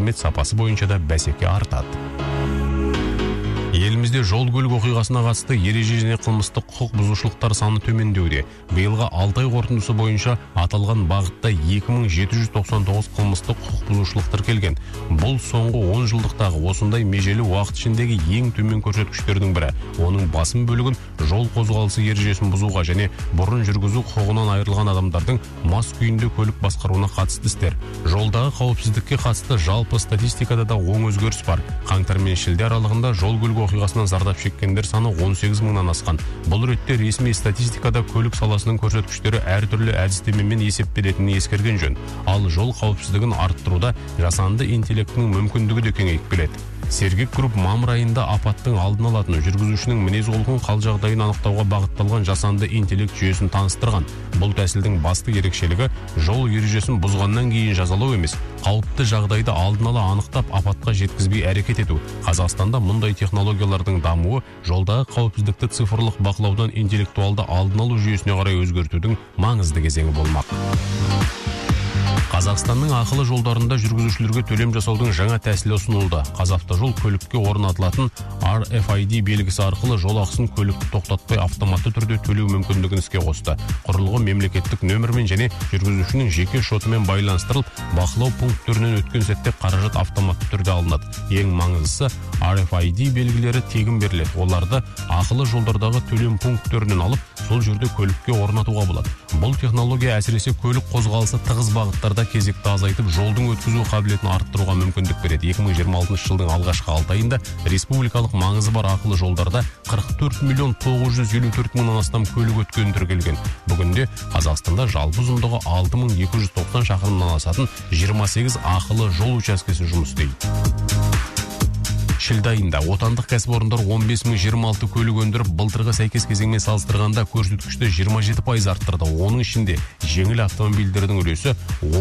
қызмет сапасы бойынша да бәсеке артады. Елімізде жол көлік оқиғасына қатысты ереже және қылмыстық құқық бұзушылықтар саны төмендеуде. Биылғы 6 ай қорытындысы бойынша аталған бағытта 2799 қылмыстық құқық бұзушылық тіркелген. Бұл соңғы 10 жылдықтағы осындай межелі уақыт ішіндегі ең төмен көрсеткіштердің бірі. Оның басым бөлігін жол қозғалысы ережесін бұзуға және бұрын жүргізу құқығынан айырылған адамдардың мас күйінде көлік басқаруына қатысты істер. Жолдағы қауіпсіздікке қатысты жалпы статистикада да оң өзгеріс бар. Қаңтар мен шілде аралығында жол көлік оқиғасынан зардап шеккендер саны 18 мыңнан асқан. Бұл ретте ресми статистикада көлік саласының көрсеткіштері әртүрлі әдістемемен есептелетінін ескерген жөн. Ал жол қауіпсіздігін арттыруда жасанды интеллектінің мүмкіндігі де кеңейіп келеді. Сергек групп мамыр айында апаттың алдын алатын жүргізушінің мінез-құлқын қал-жағдайын анықтауға бағытталған жасанды интеллект жүйесін таныстырған. Бұл тәсілдің басты ерекшелігі жол ережесін бұзғаннан кейін жазалау емес, қауіпті жағдайды алдын ала анықтап апатқа жеткізбей әрекет ету. Қазақстанда мұндай технологиялардың дамуы жолдағы қауіпсіздікті цифрлық бақылаудан интеллектуалды алдын алу жүйесіне қарай өзгертудің маңызды кезеңі болмақ. Қазақстанның ақылы жолдарында жүргізушілерге төлем жасаудың жаңа тәсілі ұсынылды. Қазавтожол көлікке орнатылатын RFID белгісі арқылы жол ақысын көлікті тоқтатпай автоматты түрде төлеу мүмкіндігін іске қосты. Құрылғы мемлекеттік нөмірмен және жүргізушінің жеке шотымен байланыстырылып, бақылау пункттерінен өткен сәтте қаражат автоматты түрде алынады. Ең маңыздысы, RFID белгілері тегін беріледі. Оларды ақылы жолдардағы төлем пункттерінен алып, сол жерде көлікке орнатуға болады. Бұл технология әсіресе көлік қозғалысы тығыз бағыттарда кезекті азайтып, жолдың өткізу қабілетін арттыруға мүмкіндік береді. 2026 жылдың алғашқы 6 айында республикалық маңызы бар ақылы жолдарда 44 миллион 954 мыңнан астам көлік өткені тіркелген. Бүгінде Қазақстанда жалпы ұзындығы 6290 шақырымнан асатын 28 ақылы жол учаскесі жұмыс істейді. Шілде айында отандық кәсіпорындар 15026 көлік өндіріп, былтырғы сәйкес кезеңмен салыстырғанда көрсеткішті 27% арттырды. Оның ішінде жеңіл автомобильдердің үлесі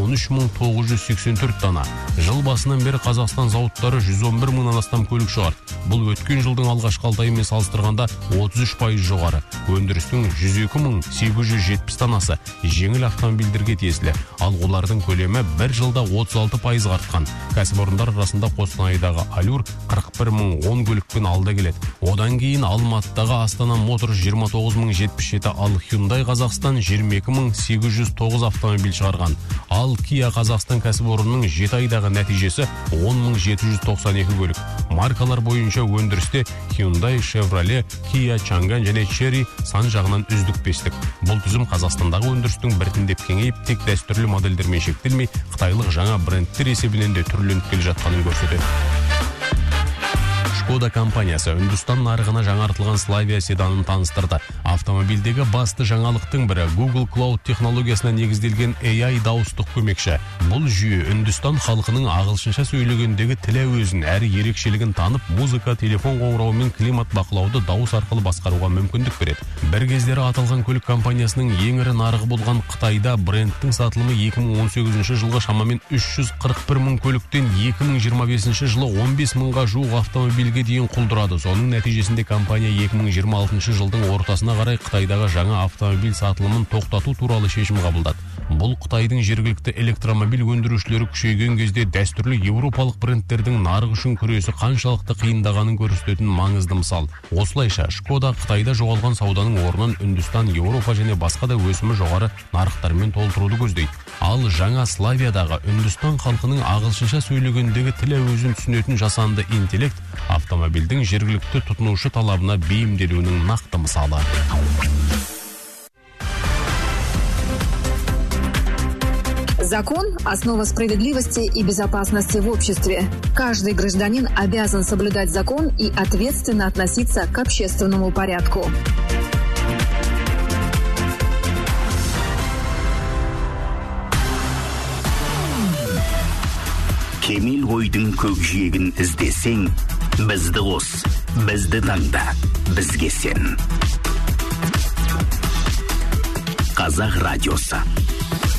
13984 дана. Жыл басынан бері Қазақстан зауыттары 111 мыңнан астам көлік шығарды. Бұл өткен жылдың алғашқы 6 айымен салыстырғанда 33% жоғары. Өндірістің 102.870 данасы жеңіл автомобильдерге тиесілі. Ал олардың көлемі бір жылда 36% артқан. Кәсіпорындар арасында Қостанайдағы Алюр 41.010 көлікпен алда келеді. Одан кейін Алматыдағы Астана Мотор 29077, ал Hyundai Қазақстан 22809 автомобиль шығарған. Ал Kia Қазақстан кәсіпорынның 7 айдағы нәтижесі 10792 көлік. Маркалар бойынша өндірісте Hyundai, Chevrolet, Kia, Changan және Chery сан жағынан үздік бестік. Бұл тізім Қазақстандағы өндірістің біртіндеп кеңейіп, тек дәстүрлі модельдермен шектелмей, қытайлық жаңа брендтер есебінен де түрленіп келе жатқанын көрсетеді. Шкода компаниясы Үндістан нарығына жаңартылған Slavia седанын таныстырды. Автомобильдегі басты жаңалықтың бірі Google Cloud технологиясына негізделген AI дауыстық көмекші. Бұл жүйе Үндістан халқының ағылшынша сөйлегендегі тіл әуезін әрі ерекшелігін танып, музыка, телефон қоңырауы мен климат бақылауды дауыс арқылы басқаруға мүмкіндік береді. Бір кездері аталған көлік компаниясының ең ірі нарығы болған Қытайда брендтің сатылымы 2018 жылғы шамамен 341 мың көліктен 2025 жылы 15 мыңға жуық автомобильге дейін құлдырады. Соның нәтижесінде компания 2026 жылдың ортасына қарай Қытайдағы жаңа автомобиль сатылымын тоқтату туралы шешім қабылдады. Бұл Қытайдың жергілікті электромобиль өндірушілері күшейген кезде дәстүрлі еуропалық брендтердің нарық үшін күресі қаншалықты қиындағанын көрсететін маңызды мысал. Осылайша Шкода Қытайда жоғалған сауданың орнын Үндістан, Еуропа және басқа да өсімі жоғары нарықтармен толтыруды көздейді. Ал жаңа Славиядағы Үндістан халқының ағылшынша сөйлегендегі тіл әуезін түсінетін жасанды интеллект автомобильдің жергілікті тұтынушы талабына бейімделуінің нақты мысалы. Закон – основа справедливости и безопасности в обществе. Каждый гражданин обязан соблюдать закон и ответственно относиться к общественному порядку. Кемел ойдың көкжиегін іздесең, бізді қос, бізді таңда, бізге сен. Қазақ радиосы.